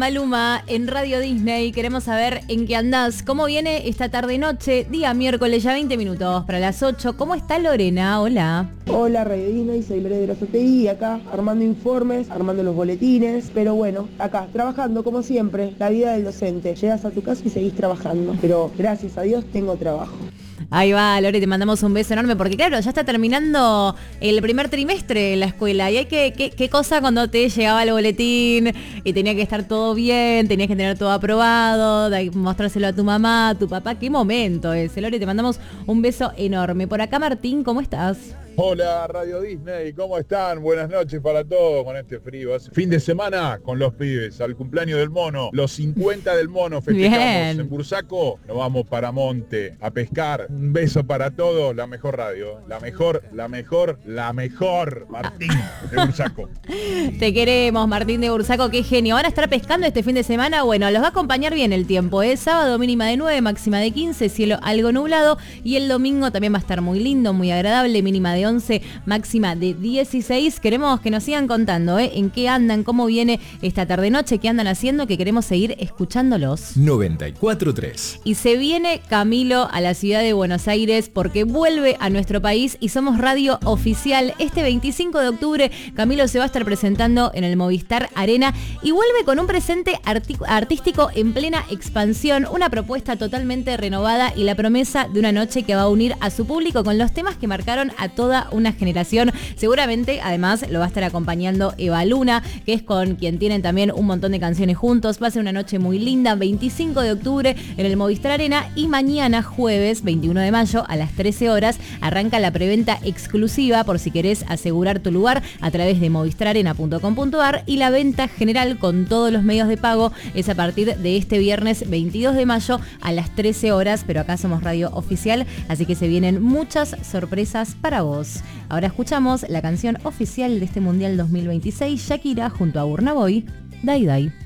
Maluma en Radio Disney. Queremos saber en qué andás, cómo viene esta tarde-noche, día miércoles, ya 20 minutos para las 8. ¿Cómo está Lorena? Hola. Hola Radio Disney, soy Lorena de los OTI, acá armando informes, armando los boletines, pero bueno, acá trabajando como siempre, la vida del docente. Llegas a tu casa y seguís trabajando, pero gracias a Dios tengo trabajo. Ahí va, Lore, te mandamos un beso enorme, porque claro, ya está terminando el primer trimestre en la escuela, y hay qué cosa cuando te llegaba el boletín y tenía que estar todo bien, tenías que tener todo aprobado, mostrárselo a tu mamá, a tu papá, qué momento ese, Lore, te mandamos un beso enorme. Por acá, Martín, ¿cómo estás? Hola Radio Disney, ¿cómo están? Buenas noches para todos con este frío. Fin de semana con los pibes, al cumpleaños del mono, los 50 del mono festejamos. Bien. En Bursaco, nos vamos para Monte a pescar. Un beso para todos, la mejor radio, la mejor, Martín de Bursaco. Te queremos, Martín de Bursaco, qué genio. ¿Van a estar pescando este fin de semana? Bueno, los va a acompañar bien el tiempo, ¿eh? Sábado mínima de 9, máxima de 15, cielo algo nublado, y el domingo también va a estar muy lindo, muy agradable, mínima de 11, máxima de 16. Queremos que nos sigan contando, en qué andan, cómo viene esta tarde-noche, qué andan haciendo, que queremos seguir escuchándolos. 94.3. Y se viene Camilo a la ciudad de Buenos Aires porque vuelve a nuestro país y somos radio oficial. Este 25 de octubre Camilo se va a estar presentando en el Movistar Arena y vuelve con un presente artístico en plena expansión, una propuesta totalmente renovada y la promesa de una noche que va a unir a su público con los temas que marcaron a toda una generación. Seguramente además lo va a estar acompañando Eva Luna, que es con quien tienen también un montón de canciones juntos. Va a ser una noche muy linda, 25 de octubre en el Movistar Arena, y mañana jueves 21 de mayo a las 13 horas arranca la preventa exclusiva por si querés asegurar tu lugar a través de movistararena.com.ar, y la venta general con todos los medios de pago es a partir de este viernes 22 de mayo a las 13 horas, pero acá somos radio oficial, así que se vienen muchas sorpresas para vos. Ahora escuchamos la canción oficial de este Mundial 2026, Shakira junto a Burna Boy, Dai Dai.